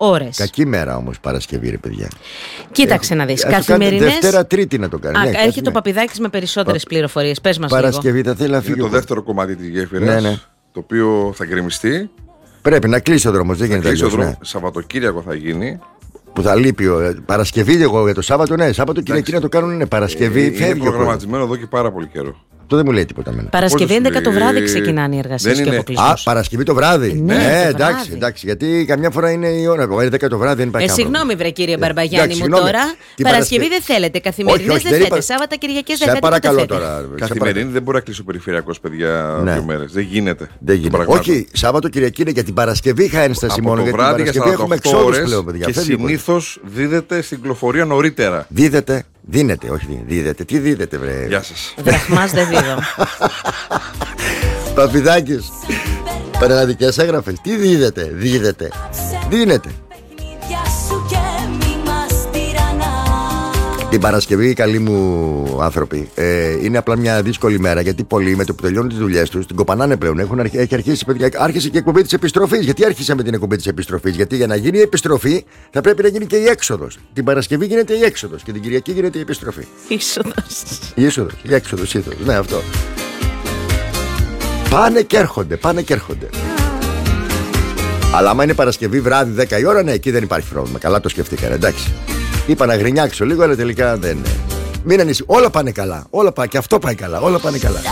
ώρες. Κακή μέρα όμως Παρασκευή, ρε παιδιά. Κοίταξε να δεις. Καθημερινές. Δευτέρα, Τρίτη να το κάνει. Έρχεται ο Παπηδάκης με περισσότερες πληροφορίες. Πες μας Παρασκευή λίγο. θα θέλει να φύγει. Είναι το δεύτερο κομμάτι της γέφυρας, Ναι. το οποίο θα γκρεμιστεί. Πρέπει να κλείσει ο δρόμος, δεν γίνεται αλλιώς. Ναι. Σαββατοκύριακο θα γίνει. Που θα λείπει. Παρασκευή εγώ για το Σάββατο, ναι. Σάββατο Κυριακή να το κάνουν, ναι. Παρασκευή φεύγει. Είναι προγραμματισμένο εδώ και πάρα πολύ καιρό. Αυτό δεν μου λέει τίποτα εμένα. Παρασκευή 11 το βράδυ ξεκινάνε οι εργασίες και ο αποκλεισμός. Α, Παρασκευή το βράδυ. Ναι, εντάξει. Γιατί καμιά φορά είναι η ώρα. 11 το βράδυ δεν υπάρχει. Συγγνώμη, βρε κύριε Μπαρμπαγιάννη μου τώρα. Παρασκευή δεν θέλετε. Καθημερινές δεν θέλετε. Σάββατα Κυριακές δεν θέλετε. Παρακαλώ τώρα. Καθημερινή δεν μπορεί να κλείσει ο περιφερειακός, παιδιά, 2 μέρες. Δεν γίνεται. Όχι, Σάββατο Κυριακή είναι για την Παρασκευή είχα ένσταση μόνο. Από το βράδυ για 48 ώρες και συνήθως δίδεται στην κυκλοφορία νωρίτερα. Δίνεται, όχι δίδεται. Τι δίδεται, βρε. Γεια σας. Δραχμάς δεν δίδω. Παπηδάκης. Πανελλαδικές έγραφες. Τι δίδεται. Δίνεται. Την Παρασκευή, καλοί μου άνθρωποι, είναι απλά μια δύσκολη μέρα. Γιατί πολλοί με το που τελειώνουν τις δουλειές τους την κοπανάνε πλέον. Έχει αρχίσει, παιδιά, άρχισε και η εκπομπή της επιστροφής. Γιατί άρχισε με την εκπομπή της επιστροφής? Γιατί για να γίνει η επιστροφή θα πρέπει να γίνει και η έξοδος. Την Παρασκευή γίνεται η έξοδος και την Κυριακή γίνεται η επιστροφή. Είσοδος. Η έξοδος. Ναι, αυτό. Πάνε και έρχονται. Αλλά άμα είναι Παρασκευή βράδυ 10 η ώρα, ναι, εκεί δεν υπάρχει πρόβλημα. Καλά το σκεφτήκανε, εντάξει. Είπα να γρινιάξω λίγο, αλλά τελικά δεν. Μην ανησυχείς. Όλα πάνε καλά. Και αυτό πάει καλά. Όλα πάνε καλά.